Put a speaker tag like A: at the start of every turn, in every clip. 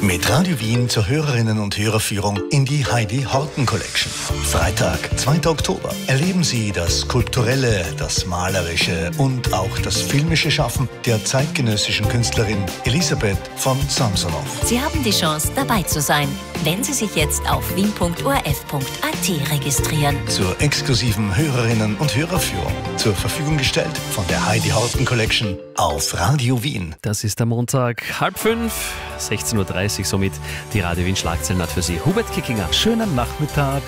A: Mit Radio Wien zur Hörerinnen- und Hörerführung in die Heidi Horten Collection. Freitag, 2. Oktober. Erleben Sie das kulturelle, das malerische und auch das filmische Schaffen der zeitgenössischen Künstlerin Elisabeth von Samsonov.
B: Sie haben die Chance, dabei zu sein, wenn Sie sich jetzt auf wien.orf.at registrieren.
A: Zur exklusiven Hörerinnen- und Hörerführung zur Verfügung gestellt von der Heidi Horten Collection auf Radio Wien.
C: Das ist am Montag 4:30, 16:30 Uhr, somit die Radio Wien Schlagzeilen hat für Sie Hubert Kickinger.
D: Schönen Nachmittag.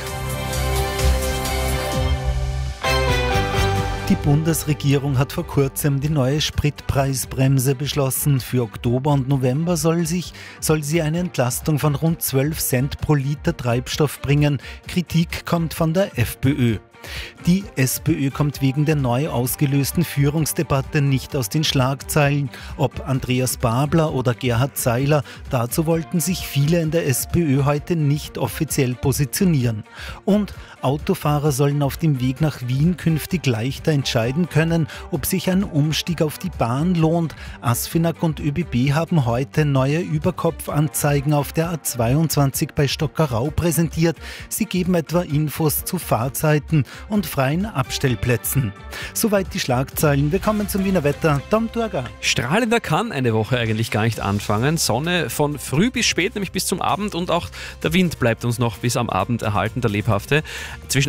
D: Die Bundesregierung hat vor kurzem die neue Spritpreisbremse beschlossen. Für Oktober und November soll sie eine Entlastung von rund 12 Cent pro Liter Treibstoff bringen. Kritik kommt von der FPÖ. Die SPÖ kommt wegen der neu ausgelösten Führungsdebatte nicht aus den Schlagzeilen. Ob Andreas Babler oder Gerhard Seiler, dazu wollten sich viele in der SPÖ heute nicht offiziell positionieren. Und Autofahrer sollen auf dem Weg nach Wien künftig leichter entscheiden können, ob sich ein Umstieg auf die Bahn lohnt. ASFINAG und ÖBB haben heute neue Überkopfanzeigen auf der A22 bei Stockerau präsentiert. Sie geben etwa Infos zu Fahrzeiten und freien Abstellplätzen. Soweit die Schlagzeilen. Wir kommen zum Wiener Wetter. Tom Turger.
C: Strahlender kann eine Woche eigentlich gar nicht anfangen. Sonne von früh bis spät, nämlich bis zum Abend, und auch der Wind bleibt uns noch bis am Abend erhalten, der lebhafte. Zwischen